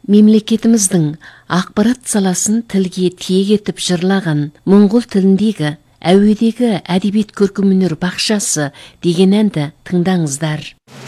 мемлекетіміздің ақпарат саласын тілге тиек етіп жырлаған моңғол тіліндегі әуедегі әдебиет көркемөнер бақшасы деген әнді тыңдаңыздар.